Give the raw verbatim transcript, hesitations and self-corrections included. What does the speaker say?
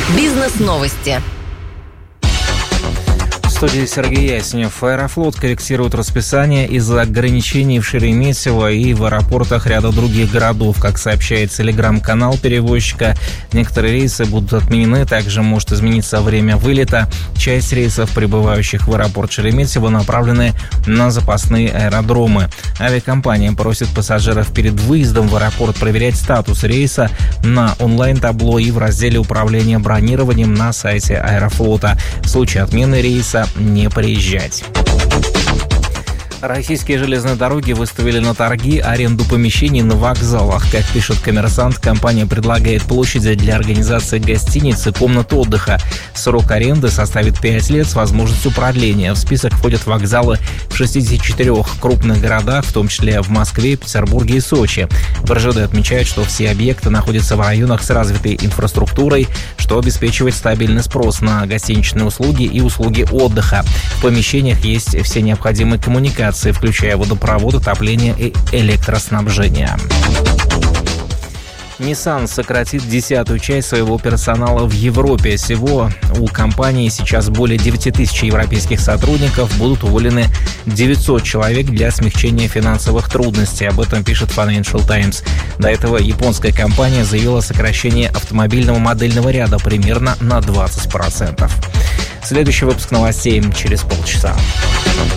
Бизнес-новости. В студии Сергей Яснев. Аэрофлот корректирует расписание из-за ограничений в Шереметьево и в аэропортах ряда других городов. Как сообщает телеграм-канал перевозчика, некоторые рейсы будут отменены, также может измениться время вылета. Часть рейсов, прибывающих в аэропорт Шереметьево, направлены на запасные аэродромы. Авиакомпания просит пассажиров перед выездом в аэропорт проверять статус рейса на онлайн-табло и в разделе управления бронированием на сайте Аэрофлота. В случае отмены рейса не приезжать. Российские железные дороги выставили на торги аренду помещений на вокзалах. Как пишет «Коммерсант», компания предлагает площади для организации гостиниц и комнат отдыха. Срок аренды составит пять лет с возможностью продления. В список входят вокзалы в шестидесяти четырёх крупных городах, в том числе в Москве, Петербурге и Сочи. В эр жэ дэ отмечают, что все объекты находятся в районах с развитой инфраструктурой, что обеспечивает стабильный спрос на гостиничные услуги и услуги отдыха. В помещениях есть все необходимые коммуникации, включая водопровод, отопление и электроснабжение. Nissan сократит десятую часть своего персонала в Европе. Всего у компании сейчас более девяти тысяч европейских сотрудников, будут уволены девятьсот человек для смягчения финансовых трудностей. Об этом пишет Financial Times. До этого японская компания заявила о сокращении автомобильного модельного ряда примерно на двадцать процентов. Следующий выпуск новостей через полчаса.